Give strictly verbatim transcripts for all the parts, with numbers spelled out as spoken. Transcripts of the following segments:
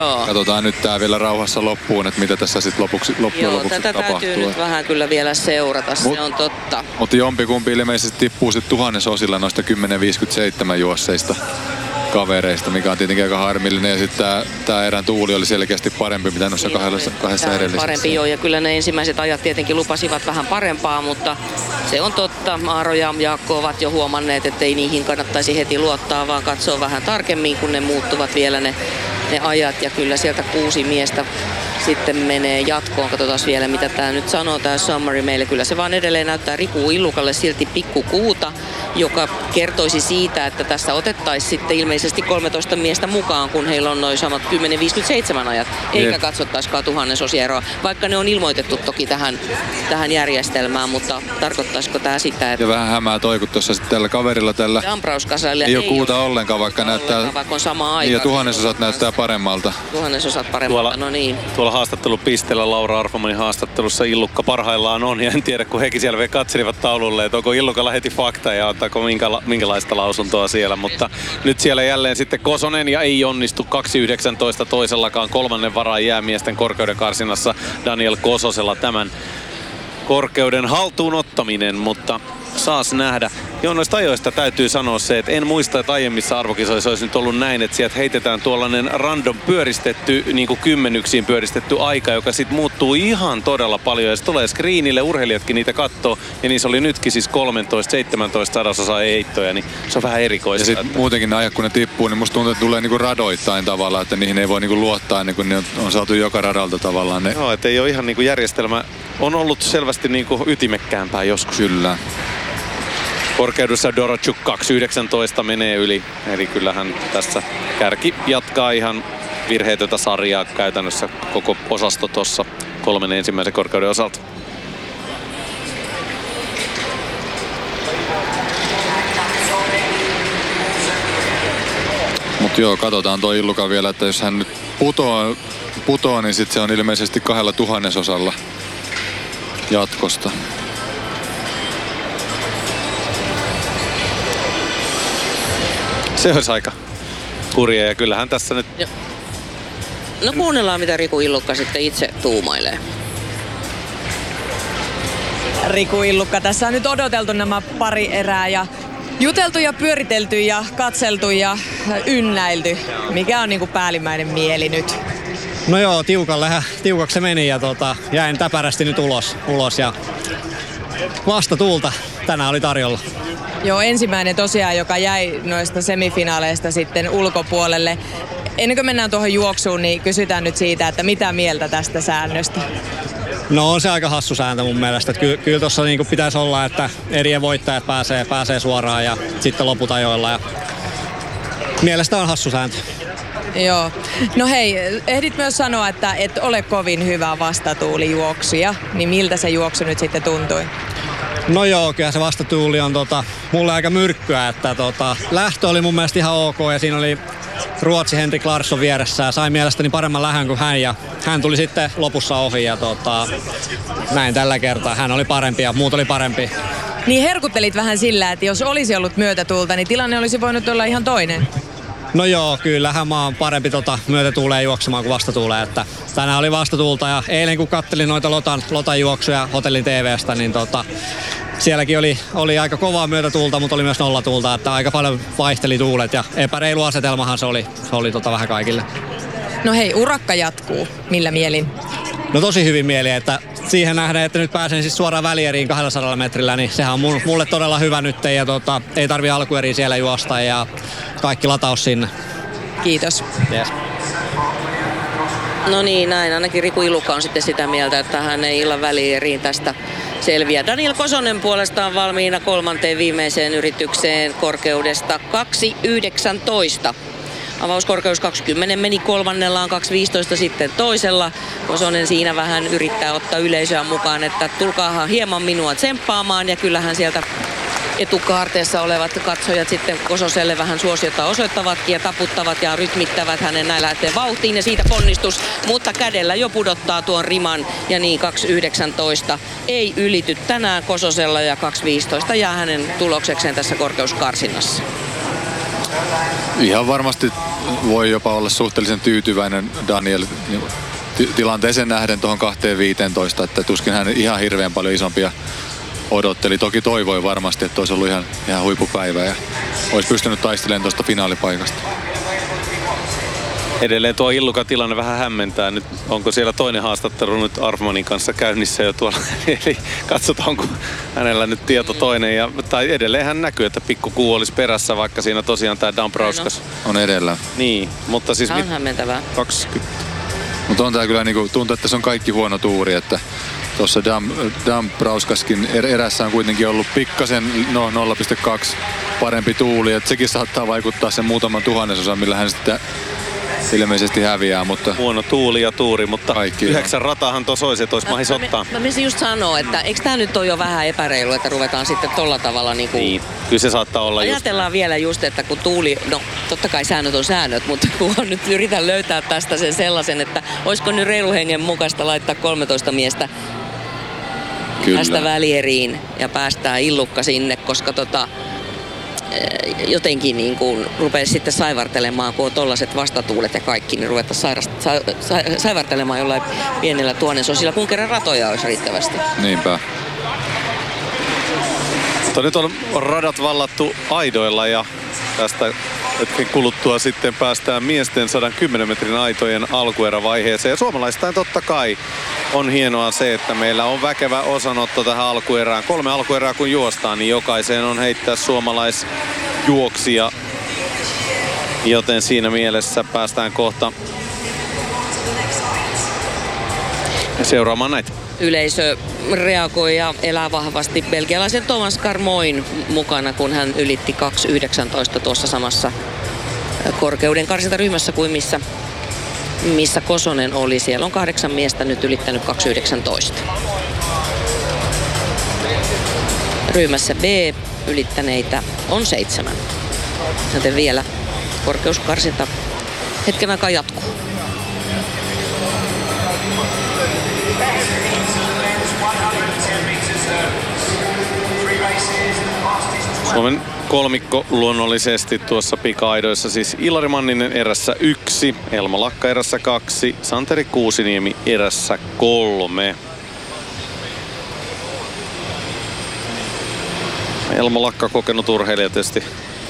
Joo. Katsotaan nyt tää vielä rauhassa loppuun, että mitä tässä sitten lopuksi, loppujen Joo, lopuksi tätä tapahtuu. täytyy nyt vähän kyllä vielä seurata, Mut, se on totta. Mutta jompikumpi ilmeisesti tippuu sitten tuhannesosilla noista kymmenen viisikymmentäseitsemän juosseista kavereista, mikä on tietenkin aika harmillinen. Ja sitten tää, tää erän tuuli oli selkeästi parempi, mitä noissa kahdessa, kahdessa edellisessä. Parempi joo, ja kyllä ne ensimmäiset ajat tietenkin lupasivat vähän parempaa, mutta se on totta. Aaro ja Jaakko ovat jo huomanneet, että ei niihin kannattaisi heti luottaa, vaan katsoa vähän tarkemmin, kun ne muuttuvat vielä ne, ne ajat. Ja kyllä sieltä kuusi miestä sitten menee jatkoon. Katsotaan vielä, mitä tää nyt sanoo, tää summary meille. Kyllä se vaan edelleen näyttää Riku Illukalle silti pikkukuuta, joka kertoisi siitä, että tässä otettaisiin sitten ilmeisesti kolmetoista miestä mukaan, kun heillä on noin samat kymmenen viisikymmentäseitsemän ajat, eikä Jep. katsottaisikaan tuhannesosia eroa, vaikka ne on ilmoitettu toki tähän, tähän järjestelmään, mutta tarkoittaisiko tämä sitä, että... Ja vähän hämää toi, kun tuossa sitten tällä kaverilla tällä Ambrauskasalle ei ole kuuta ollenkaan, vaikka näyttää... Vaikka on sama aika. Niin, ja tuhannesosat näyttää paremmalta. Tuhannesosat paremmalta, Tuolla, no niin. Tuolla haastattelupisteellä Laura Arfomanin haastattelussa Illukka parhaillaan on, ja en tiedä, kun hekin siellä katselivat taululle, että onko Illukalla heti fakta ja antaako minkäla, minkälaista lausuntoa siellä, mutta nyt siellä jälleen sitten Kosonen ja ei onnistu kaksi yhdeksäntoista toisellakaan, kolmannen varaan jää miesten korkeuden karsinassa Daniel Kososella tämän korkeuden haltuun ottaminen, mutta saas nähdä. Joo, noista ajoista täytyy sanoa se, että en muista, että aiemmissa arvokisoissa olisi nyt ollut näin, että sieltä heitetään tuollainen random pyöristetty, niin kuin kymmenyksiin pyöristetty aika, joka sitten muuttuu ihan todella paljon. Ja se tulee screenille, urheilijatkin niitä katsoo, ja niissä oli nytkin siis kolmetoista seitsemäntoista sadasosaa heittoja, niin se on vähän erikoista. Ja sitten muutenkin ne ajat, kun ne tippuu, niin musta tuntuu, että tulee niinku radoittain tavallaan, että niihin ei voi niinku luottaa ennen kuin ne on, on saatu joka radalta tavallaan. Ne... Joo, että ei ole ihan niinku järjestelmä, on ollut selvästi niinku ytimekkäämpää joskus. Kyllä. Korkeudessa Dorotchuk kaksi yhdeksäntoista menee yli, eli kyllähän tässä kärki jatkaa ihan virheetöntä sarjaa käytännössä koko osasto tuossa kolmen ensimmäisen korkeuden osalta. Mutta joo, katsotaan toi Illuka vielä, että jos hän nyt putoo, putoo niin sit se on ilmeisesti kahdella tuhannesosalla jatkosta. Se olisi aika kurja, ja kyllähän tässä nyt... Jo. No kuunnellaan, mitä Riku Illukka sitten itse tuumailee. Riku Illukka, tässä on nyt odoteltu nämä pari erää ja juteltu ja pyöritelty ja katseltu ja ynnäilty. Mikä on niinku päällimmäinen mieli nyt? No joo, tiukallehän, tiukaksi se meni ja tota, jäin täpärästi nyt ulos, ulos ja vastatuulta tänään oli tarjolla. Joo, ensimmäinen tosiaan, joka jäi noista semifinaaleista sitten ulkopuolelle. Ennen kuin mennään tuohon juoksuun, niin kysytään nyt siitä, että mitä mieltä tästä säännöstä? No on se aika hassu sääntö mun mielestä. Ky- kyllä tuossa niinku pitäisi olla, että erien voittajat pääsee, pääsee suoraan ja sitten loput ajoilla. Ja mielestä on hassu sääntö. Joo. No hei, ehdit myös sanoa, että et ole kovin hyvä vastatuulijuoksuja, niin miltä se juoksu nyt sitten tuntui? No joo, kyllä se vastatuuli on tota, mulle aika myrkkyä, että tota, lähtö oli mun mielestä ihan ok ja siinä oli Ruotsi Henrik Larsson vieressä ja sai mielestäni paremman lähön kuin hän ja hän tuli sitten lopussa ohi ja tota, näin tällä kertaa. Hän oli parempi ja muut oli parempi. Niin herkuttelit vähän sillä, että jos olisi ollut myötätuulta, niin tilanne olisi voinut olla ihan toinen. No joo, kyllähän mä oon parempi tota myötätuuleen juoksemaan kuin vastatuuleen, että tänään oli vastatuulta ja eilen kun kattelin noita Lotan, Lotan juoksuja hotellin T V:stä, niin tota, sielläkin oli, oli aika kovaa myötätuulta, mutta oli myös nollatuulta, että aika paljon vaihteli tuulet ja epäreilu asetelmahan se oli, se oli tota vähän kaikille. No hei, urakka jatkuu. Millä mielin? No tosi hyvin mieli, että siihen nähdään, että nyt pääsen siis suoraan välieriin kaksisataa metrillä, niin sehän on mulle todella hyvä nyt ja tota, ei tarvi alkueriin siellä juosta ja kaikki lataus sinne. Kiitos. Yes. No niin, näin. Ainakin Riku Illukka on sitten sitä mieltä, että hän ei illan välieriin tästä selviä. Daniel Kosonen puolestaan valmiina kolmanteen viimeiseen yritykseen korkeudesta kaksi yhdeksäntoista. Avauskorkeus kaksikymmentä meni kolmannellaan, kaksi viisitoista sitten toisella. Kosonen siinä vähän yrittää ottaa yleisöä mukaan, että tulkaahan hieman minua tsemppaamaan ja kyllähän sieltä etukaarteessa olevat katsojat sitten Kososelle vähän suosiota osoittavatkin ja taputtavat ja rytmittävät hänen näin lähtee vauhtiin ja siitä ponnistus, mutta kädellä jo pudottaa tuon riman ja niin kaksi yhdeksäntoista ei ylity tänään Kososella ja kaksi viisitoista jää hänen tuloksekseen tässä korkeuskarsinnassa. Ihan varmasti voi jopa olla suhteellisen tyytyväinen Daniel tilanteeseen nähden tuohon kaksi viisitoista, että tuskin hän ihan hirveän paljon isompia odotteli. Toki toivoi varmasti, että olisi ollut ihan, ihan huippupäivä ja olisi pystynyt taistelemaan tuosta finaalipaikasta. Edelleen tuo Illuka-tilanne vähän hämmentää. Nyt onko siellä toinen haastattelu nyt Arfmanin kanssa käynnissä jo tuolla. Eli katsotaan, onko hänellä nyt tieto toinen. Ja, tai edelleen hän näkyy, että pikkukuu olisi perässä, vaikka siinä tosiaan tämä Dambrauskas on edellä. Niin, mutta siis... Tämä on mit... hämmentävää. kaksikymmentä. Mutta on tää kyllä niinku, tuntuu, että se on kaikki huono tuuri, että tuossa Dam, Dambrauskaskin er, erässä on kuitenkin ollut pikkasen no, nolla pilkku kaksi parempi tuuli, että sekin saattaa vaikuttaa sen muutaman tuhannesosan, millä hän sitten ilmeisesti häviää, mutta... Huono tuuli ja tuuri, mutta kaikki yhdeksän ratahan tuossa olisi, että olisi mahis ottaa. Mä menisin just sanoa, että eikö tää nyt ole jo vähän epäreilu, että ruvetaan sitten tolla tavalla niinku... Niin, kyllä se saattaa olla Ajatellaan just... vielä just, että kun tuuli... No, totta kai säännöt on säännöt, mutta kun on nyt yritän löytää tästä sen sellaisen, että olisiko nyt reilu hengen mukaista laittaa kolmetoista miestä Kyllä. tästä välieriin ja päästään Illukka sinne, koska tota... jotenkin niin kuin rupeaisi sitten saivartelemaan, kun on tollaiset vastatuulet ja kaikki, niin ruvettaisiin sairast, sa, sa, saivartelemaan jollain pienellä tuonensosilla, kun kerran ratoja olisi riittävästi. Niinpä. Mutta nyt on radat vallattu aidoilla ja tästä hetken kuluttua sitten päästään miesten sata kymmenen metrin aitojen alkuerävaiheeseen. Ja suomalaistain totta kai on hienoa se, että meillä on väkevä osanotto tähän alkuerään. Kolme alkuerää kun juostaan, niin jokaiseen on heittää suomalaisjuoksija. Joten siinä mielessä päästään kohta seuraamaan näitä. Yleisö reagoi ja elää vahvasti belgialaisen Thomas Carmoin mukana, kun hän ylitti kaksi yhdeksäntoista tuossa samassa korkeuden karsintaryhmässä kuin missä, missä Kosonen oli. Siellä on kahdeksan miestä nyt ylittänyt kaksi yhdeksäntoista. Ryhmässä B ylittäneitä on seitsemän. Joten vielä korkeuskarsinta hetken aikaa jatkuu. Suomen kolmikko luonnollisesti tuossa pika-aidoissa, siis Ilari Manninen erässä yksi, Elmo Lakka erässä kaksi, Santeri Kuusiniemi erässä kolme. Elmo Lakka kokenut urheilija tietysti.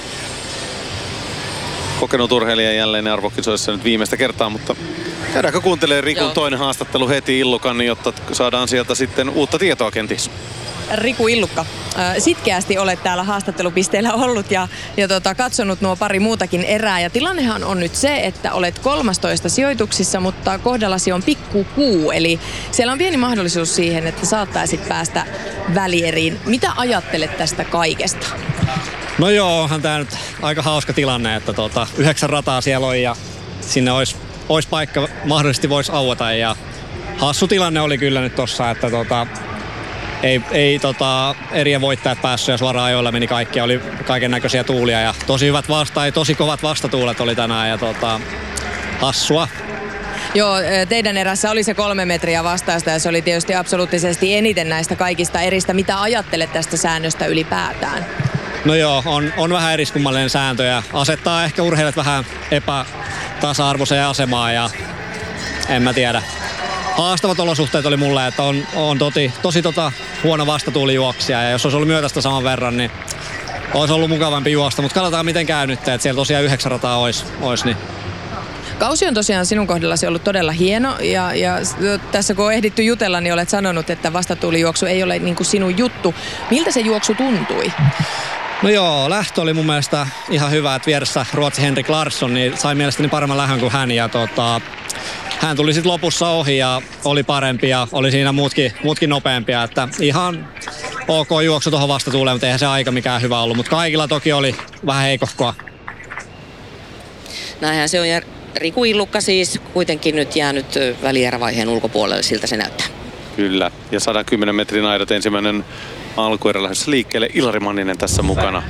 Kokenut urheilija jälleen arvokisoissa nyt viimeistä kertaa, mutta käydäänkö kuuntelemaan Rikun Joo. toinen haastattelu heti Illukan, niin jotta saadaan sieltä sitten uutta tietoa kenties. Riku Illukka, sitkeästi olet täällä haastattelupisteellä ollut ja, ja tota, katsonut nuo pari muutakin erää. Ja tilannehan on nyt se, että olet kolmastoista sijoituksissa, mutta kohdallasi on pikku kuu. Eli siellä on pieni mahdollisuus siihen, että saattaisit päästä välieriin. Mitä ajattelet tästä kaikesta? No joo, onhan tää nyt aika hauska tilanne, että tota, yhdeksän rataa siellä on ja sinne olisi, olisi paikka, mahdollisesti voisi aueta. Ja hassu tilanne oli kyllä nyt tossa, että tota, Ei, ei tota, erien voittajat päässyt ja suoraan ajoilla meni kaikki. Oli kaiken näköisiä tuulia ja tosi hyvät vasta, tosi kovat vastatuulet oli tänään ja tota, hassua. Joo, teidän erässä oli se kolme metriä vastaista ja se oli tietysti absoluuttisesti eniten näistä kaikista eristä. Mitä ajattelet tästä säännöstä ylipäätään? No joo, on, on vähän eriskummallinen sääntö ja asettaa ehkä urheilijat vähän epätasa-arvoiseen asemaan ja en mä tiedä. Haastavat olosuhteet oli mulle, että on, on toti, tosi tota, huono vastatuulijuoksija ja jos olisi ollut myötästä saman verran, niin olisi ollut mukavampi juosta, mutta katsotaan miten käy nyt, että siellä tosiaan yhdeksän rataa olisi, olisi niin. Kausi on tosiaan sinun kohdallasi ollut todella hieno ja, ja tässä kun on ehditty jutella, niin olet sanonut, että vastatuulijuoksu ei ole niin kuin sinun juttu. Miltä se juoksu tuntui? No joo, lähtö oli mun mielestä ihan hyvä, että vieressä Ruotsi Henrik Larsson niin sai mielestäni paremman lähön kuin hän ja tota, hän tuli sitten lopussa ohi ja oli parempi ja oli siinä muutkin, muutkin nopeampia, että ihan ok juoksu tuohon vastatuuleen, mutta eihän se aika mikään hyvä ollut, mutta kaikilla toki oli vähän heikohkoa. Näinhän se on ja Riku Illukka siis kuitenkin nyt jäänyt välierävaiheen ulkopuolelle, siltä se näyttää. Kyllä, ja sata kymmenen metrin aidat ensimmäinen alkuerä lähdössä liikkeelle. Ilari Manninen tässä mukana.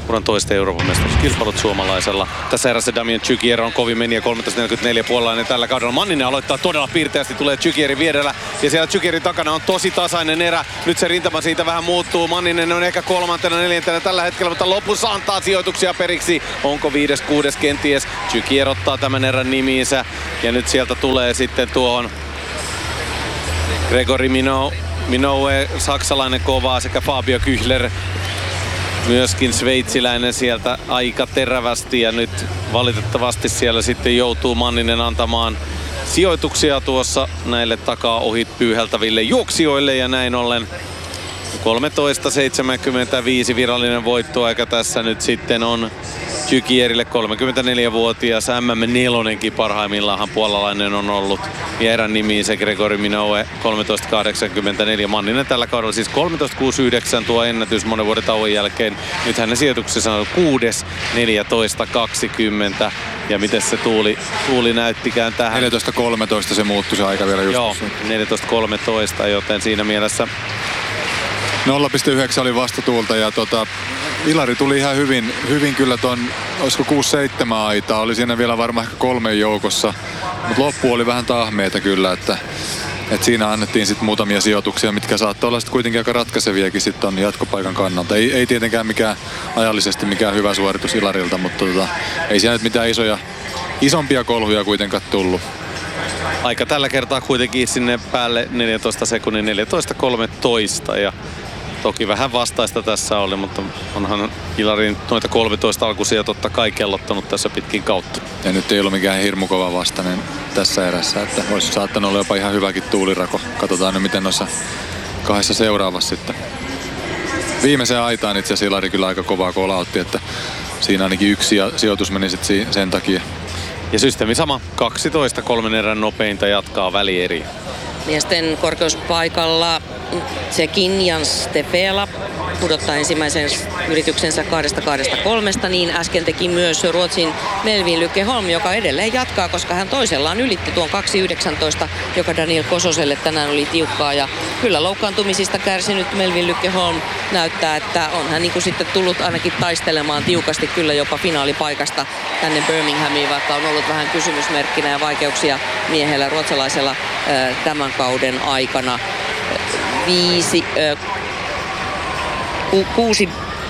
uran toista Euroopan mestaruuskilpailut suomalaisella. Tässä erässä Damien Chygier on kovin meni ja kolmetoista neljäkymmentäneljä puolalainen tällä kaudella. Manninen aloittaa todella piirteästi, tulee Chygierin vierellä ja siellä Chygierin takana on tosi tasainen erä. Nyt se rintama siitä vähän muuttuu. Manninen on ehkä kolmantena, neljäntenä tällä hetkellä, mutta lopussa antaa sijoituksia periksi. Onko viides, kuudes kenties? Chygier ottaa tämän erän nimiinsä ja nyt sieltä tulee sitten tuohon Gregory Minot. Minoue, saksalainen kovaa, sekä Fabio Küchler, myöskin sveitsiläinen sieltä aika terävästi. Ja nyt valitettavasti siellä sitten joutuu Manninen antamaan sijoituksia tuossa näille takaa ohi pyyhältäville juoksijoille. Ja näin ollen kolmetoista seitsemänkymmentäviisi virallinen voittoaika tässä nyt sitten on Chygierille, kolmekymmentäneljävuotias M M nelonenkin parhaimmillaanhan puolalainen on ollut. Ja erän nimiin se Gregory Minoue, kolmetoista kahdeksankymmentäneljä. Manninen tällä kaudella siis kolmetoista kuusikymmentäyhdeksän tuo ennätys monen vuoden tauon jälkeen. Nyt hänen sijoituksessa on kuudes neljätoista kaksikymmentä. Ja miten se tuuli, tuuli näyttikään tähän? neljätoista kolmetoista se muuttui se aika vielä just. Joo, neljätoista kolmetoista, joten siinä mielessä nolla pilkku yhdeksän oli vastatuulta ja tota, Ilari tuli ihan hyvin, hyvin kyllä ton, olisiko kuusi seitsemän aitaa, oli siinä vielä varmaan ehkä kolmen joukossa, mutta loppu oli vähän tahmeita kyllä, että, että siinä annettiin sitten muutamia sijoituksia, mitkä saattoi olla sitten kuitenkin aika ratkaiseviakin sitten ton jatkopaikan kannalta. Ei, ei tietenkään mikään ajallisesti mikään hyvä suoritus Ilarilta, mutta tota, ei siellä nyt mitään isoja, isompia kolhuja kuitenkaan tullut. Aika tällä kertaa kuitenkin sinne päälle neljäntoista sekunnin, neljätoista kolmetoista ja toki vähän vastaista tässä oli, mutta onhan Ilarin noita kolmetoista alkuisia totta kai kellottanut tässä pitkin kautta. Ja nyt ei ollut mikään hirmu kova vastainen tässä erässä, että olisi saattanut olla jopa ihan hyväkin tuulirako. Katsotaan nyt miten noissa kahdessa seuraavassa sitten. Viimeiseen aitaan itse asiassa Ilari kyllä aika kovaa kolautti, että siinä ainakin yksi sijoitus meni sitten sen takia. Ja systeemi sama, kaksitoista kolmen erän nopeinta jatkaa välieriä. Miesten korkeuspaikalla Tsekin Jans Tefela pudottaa ensimmäisen yrityksensä kahdesta kahdesta kolmesta, niin äsken teki myös Ruotsin Melvin Lycke-Holm, joka edelleen jatkaa, koska hän toisellaan ylitti tuon kaksi yhdeksäntoista, joka Daniel Kososelle tänään oli tiukkaa. Ja kyllä loukkaantumisista kärsinyt Melvin Lycke-Holm näyttää, että on hän niin kuin sitten tullut ainakin taistelemaan tiukasti kyllä jopa finaalipaikasta tänne Birminghamiin, vaikka on ollut vähän kysymysmerkkinä ja vaikeuksia miehellä ruotsalaisella tämän kauden aikana. Viisi, äh, ku, kuusi,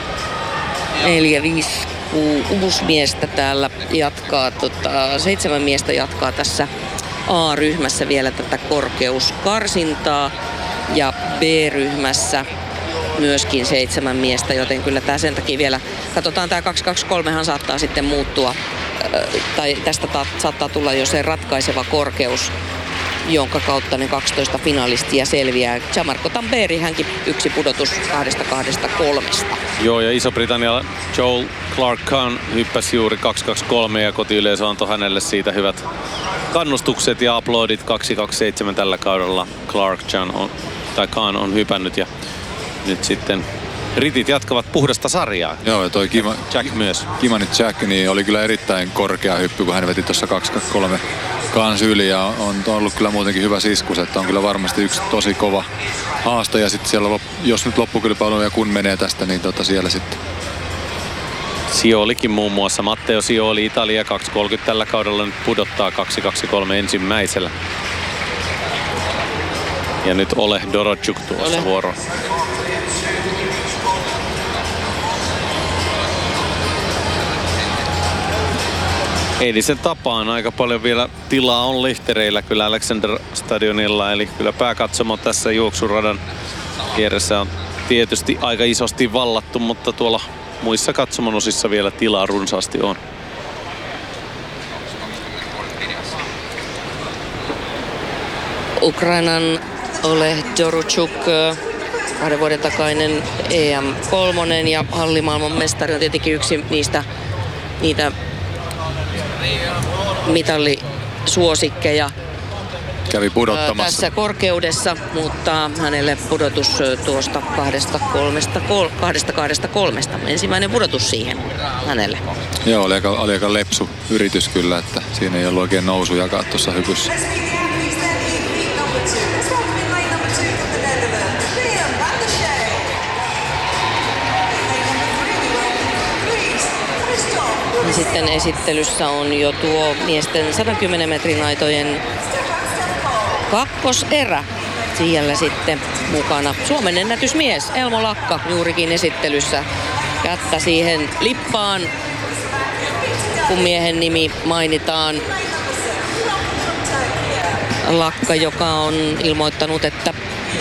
neljä, viisi, ku, kuusi miestä täällä jatkaa, tota, seitsemän miestä jatkaa tässä A-ryhmässä vielä tätä korkeuskarsintaa ja B-ryhmässä myöskin seitsemän miestä, joten kyllä tämä sen takia vielä, katsotaan tämä kaksi kaksi kolme saattaa sitten muuttua, äh, tai tästä ta- saattaa tulla jo se ratkaiseva korkeus, jonka kautta ne kaksitoista finalistia selviää. Gianmarco Tamberi, hänkin yksi pudotus kahdesta kahdesta kolmesta. Joo, ja Iso-Britannia Joel Clark-Kahn hyppäsi juuri kaksi kaksi kolme ja kotiyleisö antoi hänelle siitä hyvät kannustukset ja aplodit. kaksi kaksi seitsemän tällä kaudella Clark-Kahn on, tai Kahn on hypännyt ja nyt sitten britit jatkavat puhdasta sarjaa. Joo, ja toi Kima, Jack myös. Kimanit Jack niin oli kyllä erittäin korkea hyppy, kun hän veti tuossa kaksi kaksi kolme kans yli ja on ollut kyllä muutenkin hyvä siskus, että on kyllä varmasti yksi tosi kova haaste ja sitten siellä, jos nyt loppukilpailu ja kun menee tästä, niin tota siellä sitten. Siolikin muun muassa. Matteo Sioli Italia kaksi kolmekymmentä tällä kaudella nyt pudottaa kaksi kaksi kolme ensimmäisellä. Ja nyt Ole Dorotjuk tuossa Ole. vuoro. Eilisen tapaan aika paljon vielä tilaa on lehtereillä kyllä Alexander Stadionilla, eli kyllä pääkatsomo tässä juoksuradan vieressä on tietysti aika isosti vallattu, mutta tuolla muissa katsomon osissa vielä tilaa runsaasti on. Ukrainan Ole Dorotjuk, kahden vuoden takainen E M kolmonen ja hallimaailman mestari on tietenkin yksi niistä niitä mitallisuosikkeja kävi pudottamassa tässä korkeudessa, mutta hänelle pudotus tuosta kahdesta kolmesta, kol, kahdesta kahdesta kolmesta. Ensimmäinen pudotus siihen hänelle. Joo, oli aika, oli aika lepsu yritys kyllä, että siinä ei ollut oikein nousujakaan tuossa hypyssä. Ja sitten esittelyssä on jo tuo miesten sata kymmenen metrin aitojen kakkoserä. Siellä sitten mukana Suomen ennätysmies Elmo Lakka juurikin esittelyssä. Kättä siihen lippaan, kun miehen nimi mainitaan. Lakka, joka on ilmoittanut, että,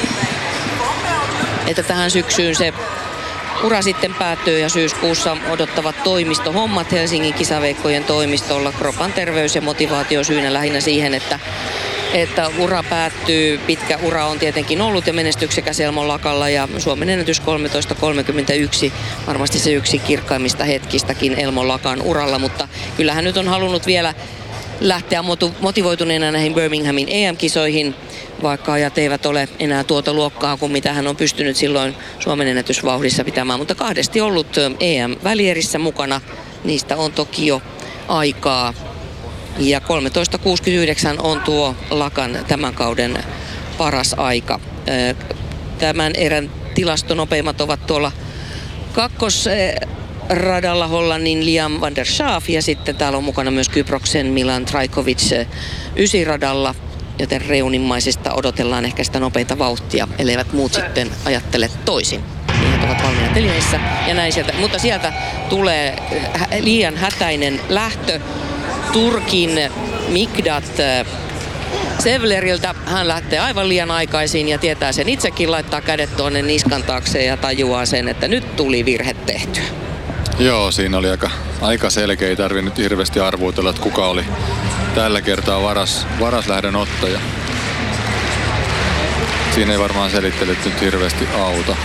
että tähän syksyyn se ura sitten päättyy ja syyskuussa odottavat toimistohommat Helsingin kisaveikkojen toimistolla. Kropan terveys ja motivaatio syynä lähinnä siihen, että, että ura päättyy. Pitkä ura on tietenkin ollut ja menestyksekäs Elmo Lakalla ja Suomen ennätys kolmetoista kolmekymmentäyksi. Varmasti se yksi kirkkaimmista hetkistäkin Elmo Lakan uralla, mutta kyllähän nyt on halunnut vielä lähteä motivoituneena näihin Birminghamin E M-kisoihin, vaikka ajat eivät ole enää tuota luokkaa kuin mitä hän on pystynyt silloin Suomen ennätysvauhdissa pitämään, mutta kahdesti ollut E M-välierissä mukana, niistä on toki jo aikaa. Ja kolmetoista kuusikymmentäyhdeksän on tuo Lakan tämän kauden paras aika. Tämän erän tilastonopeimmat ovat tuolla kakkos radalla Hollannin Liam van der Schaaf ja sitten täällä on mukana myös Kyproksen Milan Trajkovic ysiradalla, joten reunimmaisista odotellaan ehkä sitä nopeita vauhtia, elleivät muut sitten ajattele toisin. Miehet ovat valmiina telineissä ja näin sieltä, mutta sieltä tulee liian hätäinen lähtö Turkin Mikdat Sevleriltä. Hän lähtee aivan liian aikaisin ja tietää sen itsekin, laittaa kädet tuonne niskan taakse ja tajuaa sen, että nyt tuli virhe tehtyä. Joo, siinä oli aika, aika selkeä. Ei tarvinnut hirveästi arvuutella, että kuka oli tällä kertaa varas, varaslähdön ottaja. Siinä ei varmaan selittelyt nyt hirveästi auta.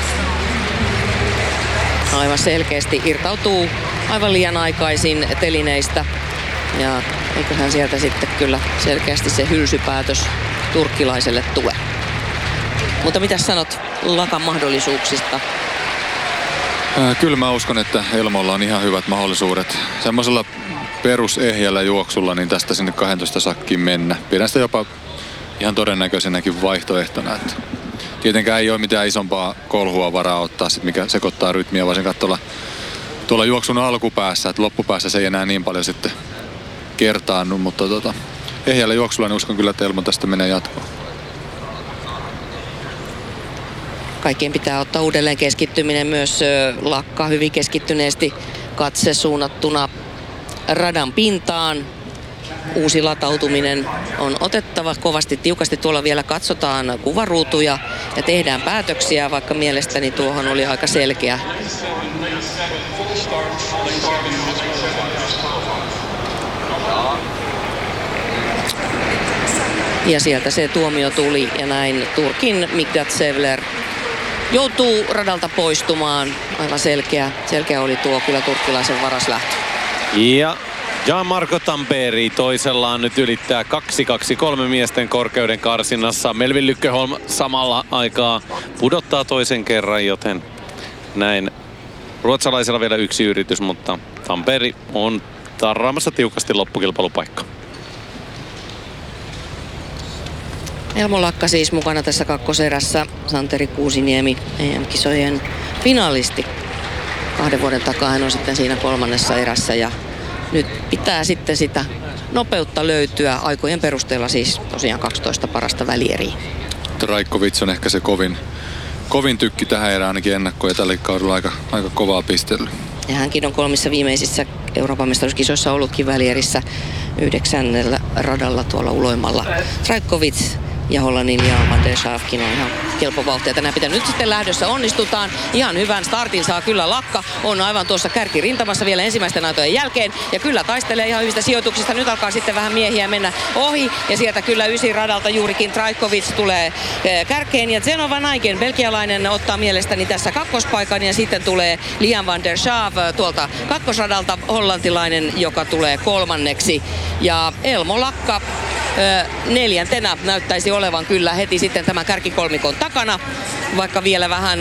Aivan selkeästi irtautuu aivan liian aikaisin telineistä. Ja eiköhän sieltä sitten kyllä selkeästi se hylsypäätös turkkilaiselle tule. Mutta mitä sanot Lakan mahdollisuuksista? Kyllä mä uskon, että Elmolla on ihan hyvät mahdollisuudet. Semmoisella perusehjällä juoksulla niin tästä sinne kaksitoista sakkiin mennä. Pidän sitä jopa ihan todennäköisenäkin vaihtoehtona. Että tietenkään ei ole mitään isompaa kolhua varaa ottaa, sit mikä sekoittaa rytmiä, vaan sen katsolla tuolla juoksun alkupäässä. Että loppupäässä se ei enää niin paljon sitten kertaannut, mutta tota, ehjällä juoksulla niin uskon kyllä, että Elmo tästä menee jatkoon. Kaikkien pitää ottaa uudelleen keskittyminen, myös Lakka hyvin keskittyneesti katse suunnattuna radan pintaan. Uusi latautuminen on otettava kovasti tiukasti. Tuolla vielä katsotaan kuvaruutuja ja tehdään päätöksiä, vaikka mielestäni tuohon oli aika selkeä. Ja sieltä se tuomio tuli ja näin Turkin Mikdat Sevler joutuu radalta poistumaan. Aivan selkeä, selkeä oli tuo kyllä turkkilaisen varaslähtö. Ja Gianmarco Tamperi toisellaan nyt ylittää kaksi kaksi kolme miesten korkeuden karsinnassa. Melvin Lykkeholm samalla aikaa pudottaa toisen kerran, joten näin ruotsalaisella vielä yksi yritys, mutta Tamperi on tarraamassa tiukasti loppukilpailupaikka. Elmo Lakka siis mukana tässä kakkoserässä. Santeri Kuusiniemi, E M-kisojen finalisti. Kahden vuoden takaa hän on sitten siinä kolmannessa erässä ja nyt pitää sitten sitä nopeutta löytyä. Aikojen perusteella siis tosiaan kaksitoista parasta välieriä. Trajkovic on ehkä se kovin, kovin tykki tähän erään ainakin ennakkoon ja tällä kaudella aika, aika kovaa pistelyä. Ja hänkin on kolmissa viimeisissä Euroopan mestaruuskisoissa ollutkin välierissä yhdeksännellä radalla tuolla uloimmalla. Trajkovic ja Hollannin ja Van der Schaafkin on ihan kelpo vauhtia tänään pitää. Nyt sitten lähdössä onnistutaan. Ihan hyvän startin saa kyllä Lakka. On aivan tuossa kärkirintamassa vielä ensimmäisten aitojen jälkeen. Ja kyllä taistelee ihan hyvistä sijoituksista. Nyt alkaa sitten vähän miehiä mennä ohi. Ja sieltä kyllä ysi radalta juurikin Trajkovic tulee kärkeen. Ja Zenova Naiken, belgialainen, ottaa mielestäni tässä kakkospaikan. Ja sitten tulee Liam van der Schaaf tuolta kakkosradalta, hollantilainen, joka tulee kolmanneksi. Ja Elmo Lakka neljäntenä näyttäisi olevan kyllä heti sitten tämän kärkikolmikon takana, vaikka vielä vähän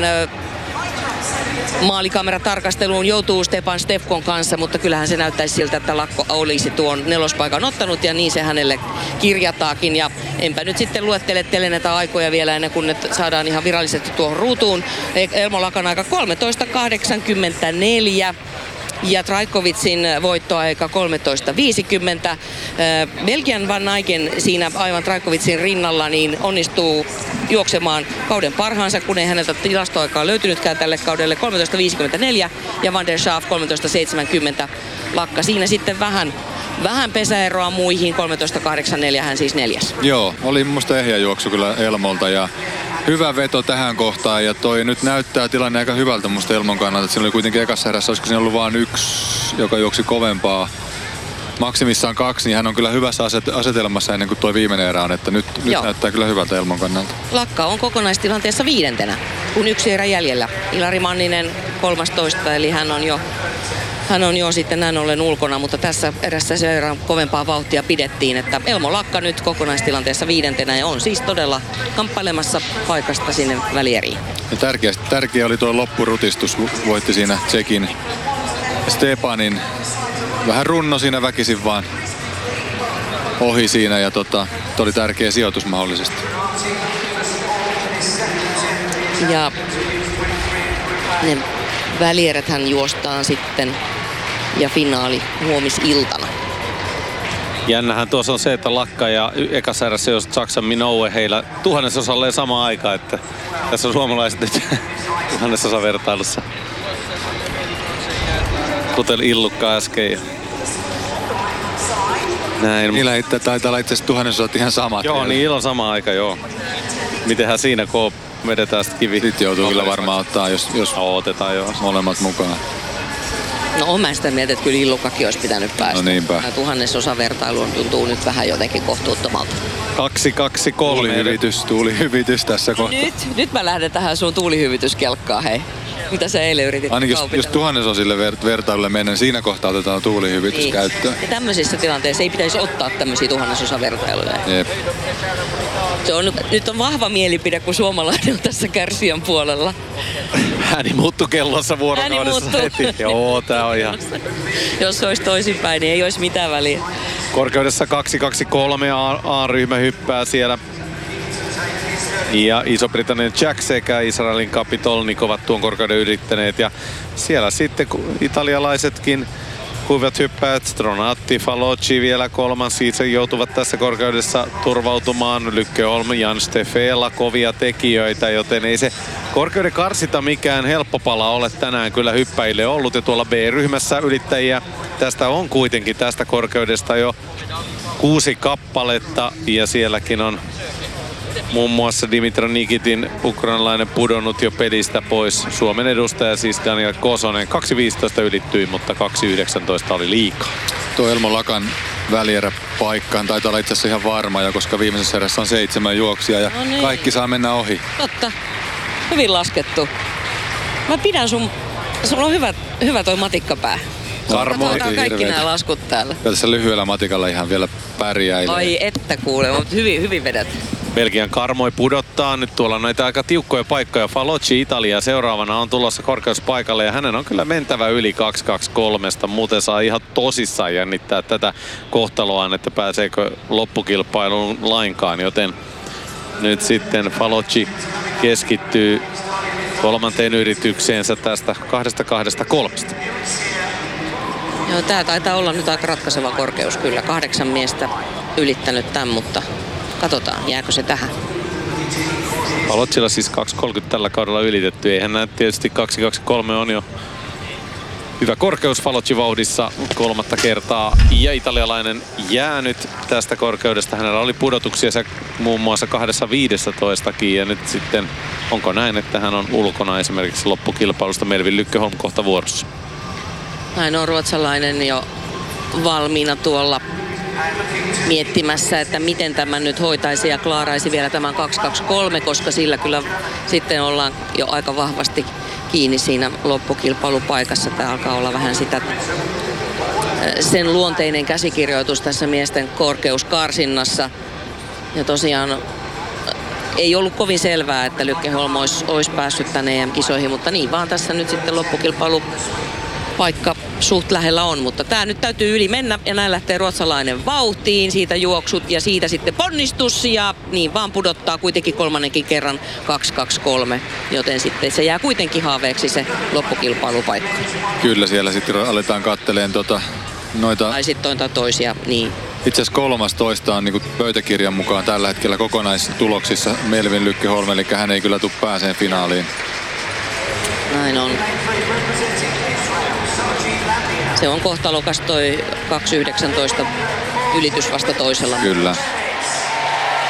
maalikameratarkasteluun joutuu Stepan Stefkon kanssa, mutta kyllähän se näyttäisi siltä, että Lakko olisi tuon nelospaikan ottanut ja niin se hänelle kirjataakin. Ja enpä nyt sitten luettele näitä aikoja vielä ennen kuin ne saadaan ihan virallisesti tuohon ruutuun. Elmo Lakan aika kolmetoista kahdeksankymmentäneljä. ja Trajkovicin voittoaika kolmetoista viisikymmentä. Belgian Van Eycken siinä aivan Trajkovicin rinnalla niin onnistuu juoksemaan kauden parhaansa, kun ei häneltä tilastoaikaa löytynytkään tälle kaudelle. kolmetoista viisikymmentäneljä ja Van der Schaaf kolmetoista seitsemänkymmentä. Lakka siinä sitten vähän, vähän pesäeroa muihin. kolmetoista kahdeksankymmentäneljä hän siis neljäs. Joo, oli musta ehjä juoksu kyllä Elmolta ja hyvä veto tähän kohtaan ja toi nyt näyttää tilanne aika hyvältä musta Elmon kannalta. Että siinä oli kuitenkin ekassa erässä, olisiko siinä ollut vain yksi, joka juoksi kovempaa. Maksimissaan kaksi, niin hän on kyllä hyvässä aset- asetelmassa ennen kuin tuo viimeinen erä on, että nyt, nyt näyttää kyllä hyvältä Elmon kannalta. Lakka on kokonaistilanteessa viidentenä, kun yksi erä jäljellä. Ilari Manninen kolmastoista, eli hän on jo, hän on jo sitten näin ollen ulkona, mutta tässä erässä sen verran kovempaa vauhtia pidettiin, että Elmo Lakka nyt kokonaistilanteessa viidentenä ja on siis todella kamppailemassa paikasta sinne välieriin. Ja tärkeä, tärkeä oli tuo loppurutistus, voitti siinä Tsekin Stepanin. Vähän runno siinä väkisin vaan ohi siinä ja tota, toi oli tärkeä sijoitus mahdollisesti. Ja ne välieräthän juostaan sitten ja finaali huomisiltana. Jännähän tuossa on se, että Lakka ja ekassa erässä jos Saksan Minoue heillä tuhannesosalleen samaan aikaan, että tässä on suomalaiset nyt tuhannesosa vertailussa. Kuten Illukka äsken. Näin. Niillä itse taitaa olla itse asiassa tuhannesosat ihan samat. Joo, vielä. niin ilon sama aika, joo. Mitenhän siinä, kun vedetään sitten kivi? Sitten joutuu kyllä varmaan ottaa, jos, jos no, otetaan joo. molemmat mukaan. No on mä sitä mieltä, että kyllä Illukkakin olisi pitänyt päästä. No niinpä. Tämä tuhannesosa vertailu tuntuu nyt vähän jotenkin kohtuuttomalta. Kaksi, kaksi, kolme. Tuulihyvitys, tuulihyvitys tässä kohtaa. Nyt, nyt mä lähden tähän sun tuulihyvityskelkkaan, hei. Mitä sä eilen yritit Ainakin jos, kaupitella? jos tuhannesosille ver- vertailulle mennään, siinä kohtaa otetaan tuulihyvitys Niin. käyttöön. Ja tämmöisissä tilanteissa ei pitäisi ottaa tämmöisiä tuhannesosavertailuja. Jep. Se on, nyt on vahva mielipide, kun suomalainen on tässä kärsijän puolella. Ääni muuttui kellossa vuorokaudessa Ääni muuttuu. heti. Joo, tää on ihan... Jos se olisi toisinpäin, niin ei olisi mitään väliä. Korkeudessa kaksi kaksi kolme A-ryhmä hyppää siellä. Ja Iso-Britannian Jack sekä Israelin Kapitolnik ovat tuon korkeuden ylittäneet. Ja siellä sitten italialaisetkin kuivat hyppäät. Stronatti, Falocci vielä kolmas. Itse joutuvat tässä korkeudessa turvautumaan. Lykkeholm, Jan Stefela, kovia tekijöitä, joten ei se korkeuden karsita mikään helppo pala ole tänään kyllä hyppäjille ollut. Ja tuolla B-ryhmässä ylittäjiä tästä on kuitenkin tästä korkeudesta jo kuusi kappaletta. Ja sielläkin on muun muassa Dimitra Nikitin ukrainalainen pudonnut jo pelistä pois. Suomen edustaja siis Daniel Kosonen. kaksi viisitoista ylittyi, mutta kaksi yhdeksäntoista oli liikaa. Tuo Elmo Lakan välierä paikkaan taitaa olla itse asiassa ihan varma, ja koska viimeisessä erässä on seitsemän juoksia ja No niin. kaikki saa mennä ohi. Totta. Hyvin laskettu. Mä pidän sun... Sulla on hyvä, hyvä toi matikkapää. Karmo Katsotaan kaikki hirveetä. nämä laskut täällä. Kyllä tässä lyhyellä matikalla ihan vielä pärjäilee. Ai että kuule, mutta hyvin, hyvin vedät. Belgian Karmoi pudottaa. Nyt tuolla on näitä aika tiukkoja paikkoja. Falocci Italia seuraavana on tulossa korkeuspaikalle ja hänen on kyllä mentävä yli kaksi kaksi kolme. Muuten saa ihan tosissaan jännittää tätä kohtaloaan, että pääseekö loppukilpailuun lainkaan. Joten nyt sitten Falocci keskittyy kolmanteen yritykseensä tästä kahdesta kahdesta kolmesta. Joo, tää taitaa olla nyt aika ratkaiseva korkeus kyllä. Kahdeksan miestä ylittänyt tämän, mutta katsotaan, jääkö se tähän. Faloccilla siis kaksi kolmekymmentä tällä kaudella ylitetty. Eihän näe tietysti kaksi kaksi kolme on jo hyvä korkeus Falocci vauhdissa kolmatta kertaa. Ja italialainen jäänyt tästä korkeudesta. Hänellä oli pudotuksia se muun muassa kahdessa viidessätoistakin. Ja nyt sitten onko näin, että hän on ulkona esimerkiksi loppukilpailusta. Melvin Lykkeholm kohta vuorossa. Näin on ruotsalainen jo valmiina tuolla miettimässä, että miten tämä nyt hoitaisi ja klaaraisi vielä tämän kaksi kaksi kolme, koska sillä kyllä sitten ollaan jo aika vahvasti kiinni siinä loppukilpailupaikassa. Tämä alkaa olla vähän sitä sen luonteinen käsikirjoitus tässä miesten korkeuskarsinnassa. Ja tosiaan ei ollut kovin selvää, että Lykkeholm olisi, olisi päässyt tänne E M-kisoihin, mutta niin vaan tässä nyt sitten loppukilpailupaikka suht lähellä on, mutta tää nyt täytyy yli mennä ja näin lähtee ruotsalainen vauhtiin, siitä juoksut ja siitä sitten ponnistus ja niin vaan pudottaa kuitenkin kolmannenkin kerran kaksi kaksi kolme, joten sitten se jää kuitenkin haaveeksi se loppukilpailupaikka. Kyllä siellä sitten aletaan katteleen tota, noita... Tai sitten toisia, niin. Itse asiassa kolmastoista on niin pöytäkirjan mukaan tällä hetkellä kokonaistuloksissa Melvin Lykke-Holm, eli hän ei kyllä tule pääseen finaaliin. Näin on. Se on kohtalokas toi kaksi yhdeksäntoista ylitys vasta toisella. Kyllä.